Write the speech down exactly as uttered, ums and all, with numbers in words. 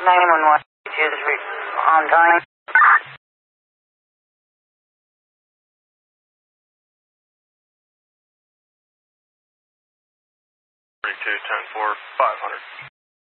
nine one one, on time. thirty-two, ten four, five hundred.